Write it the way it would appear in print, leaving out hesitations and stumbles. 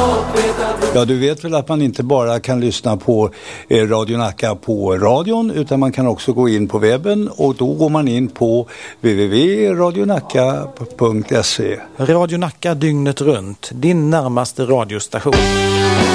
Ja, du vet väl att man inte bara kan lyssna på Radio Nacka på radion, utan man kan också gå in på webben, och då går man in på www.radionacka.se. Radio Nacka dygnet runt, din närmaste radiostation.